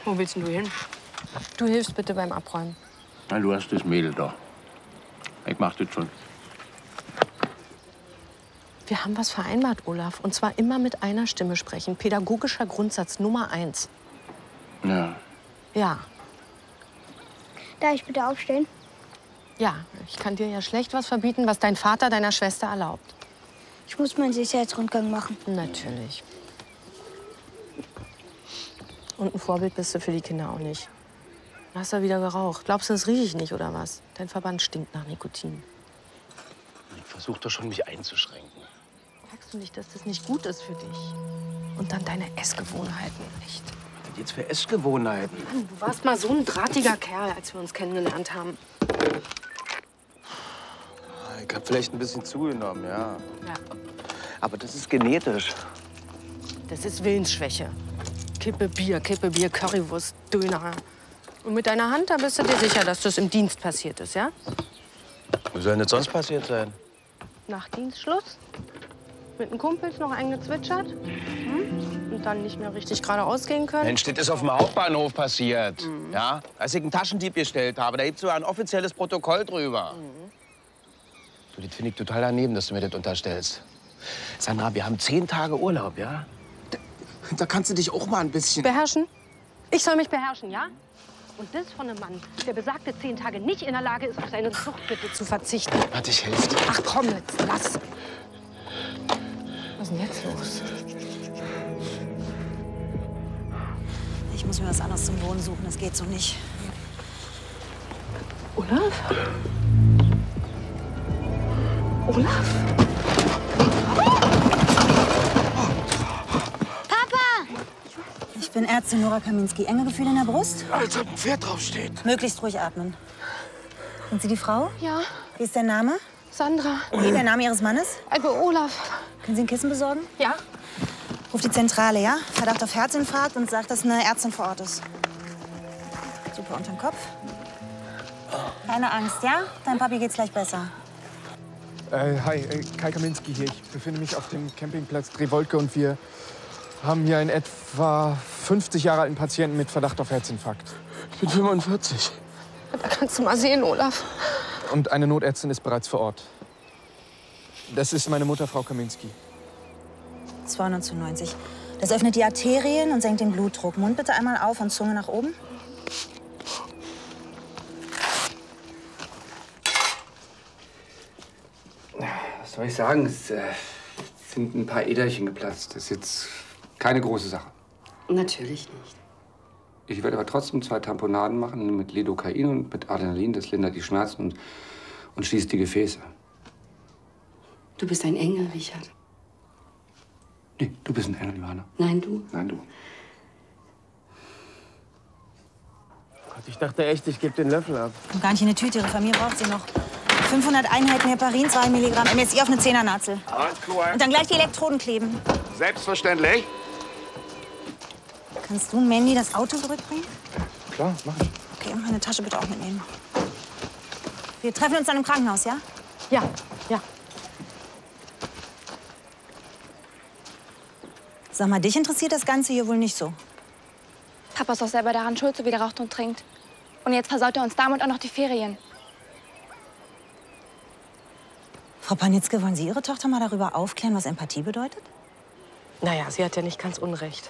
Wo willst denn du hin? Du hilfst bitte beim Abräumen. Na, du hast das Mädel doch. Ich mach das schon. Wir haben was vereinbart, Olaf. Und zwar immer mit einer Stimme sprechen. Pädagogischer Grundsatz Nummer 1. Ja. Ja. Darf ich bitte aufstehen? Ja, ich kann dir ja schlecht was verbieten, was dein Vater deiner Schwester erlaubt. Ich muss meinen Sicherheitsrundgang machen. Natürlich. Und ein Vorbild bist du für die Kinder auch nicht. Du hast ja wieder geraucht. Glaubst du, das rieche ich nicht, oder was? Dein Verband stinkt nach Nikotin. Ich versuch doch schon, mich einzuschränken. Merkst du nicht, dass das nicht gut ist für dich? Und dann deine Essgewohnheiten, echt. Was denn jetzt für Essgewohnheiten? Mann, du warst mal so ein drahtiger Kerl, als wir uns kennengelernt haben. Ich hab vielleicht ein bisschen zugenommen, ja. Ja. Aber das ist genetisch. Das ist Willensschwäche. Kippe Bier, Currywurst, Döner. Und mit deiner Hand, da bist du dir sicher, dass das im Dienst passiert ist, ja? Wo soll denn das sonst passiert sein? Nach Dienstschluss? Mit den Kumpels noch eingezwitschert? Und dann nicht mehr richtig geradeaus gehen können? Mensch, das ist auf dem Hauptbahnhof passiert. Ja? Als ich einen Taschendieb gestellt habe, da gibt's sogar ein offizielles Protokoll drüber. Du, das finde ich total daneben, dass du mir das unterstellst. Sandra, wir haben 10 Tage Urlaub, ja? Da kannst du dich auch mal ein bisschen... Beherrschen? Ich soll mich beherrschen, ja? Und das von einem Mann, der besagte 10 Tage nicht in der Lage ist, auf seine Zuchtbitte zu verzichten. Warte, ich helfe dir. Ach komm, jetzt lass. Was ist denn jetzt los? Ich muss mir was anderes zum Wohnen suchen. Das geht so nicht. Olaf? Olaf? Ich bin Ärztin Nora Kaminski. Enge Gefühle in der Brust? Als ob ein Pferd draufsteht. Möglichst ruhig atmen. Sind Sie die Frau? Ja, Wie ist der Name? Sandra. Nee, der Name Ihres Mannes? Also Olaf. Können Sie ein Kissen besorgen? Ja? Ruf die Zentrale, ja? Verdacht auf Herzinfarkt und sagt, dass eine Ärztin vor Ort ist. Super, unterm Kopf. Keine Angst, ja? Deinem Papi geht's gleich besser. Hi, Kai Kaminski hier. Ich befinde mich auf dem Campingplatz Drewolke und wir haben hier einen etwa 50 Jahre alten Patienten mit Verdacht auf Herzinfarkt. Ich bin 45. Da kannst du mal sehen, Olaf. Und eine Notärztin ist bereits vor Ort. Das ist meine Mutter, Frau Kaminski. 290. Das öffnet die Arterien und senkt den Blutdruck. Mund bitte einmal auf und Zunge nach oben. Was soll ich sagen? Es sind ein paar Äderchen geplatzt. Das ist jetzt keine große Sache. Natürlich nicht. Ich werde aber trotzdem 2 Tamponaden machen mit Lidocain und mit Adrenalin. Das lindert die Schmerzen und schließt die Gefäße. Du bist ein Engel, Richard. Nee, du bist ein Engel, Johanna. Nein, du. Nein, du. Gott, ich dachte echt, ich gebe den Löffel ab. Und gar nicht in eine Tüte. Ihre Familie braucht sie noch. 500 Einheiten Heparin, 2 Milligramm MSI auf eine Zehnernadel. Und dann gleich die Elektroden kleben. Selbstverständlich. Kannst du Mandy das Auto zurückbringen? Klar, mach ich. Okay, und meine Tasche bitte auch mitnehmen. Wir treffen uns dann im Krankenhaus, ja? Ja, ja. Sag mal, dich interessiert das Ganze hier wohl nicht so. Papa ist doch selber daran schuld, so wie der raucht und trinkt. Und jetzt versaut er uns damit auch noch die Ferien. Frau Panitzke, wollen Sie Ihre Tochter mal darüber aufklären, was Empathie bedeutet? Naja, sie hat ja nicht ganz unrecht.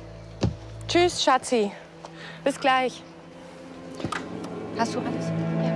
Tschüss, Schatzi. Bis gleich. Hast du alles? Ja.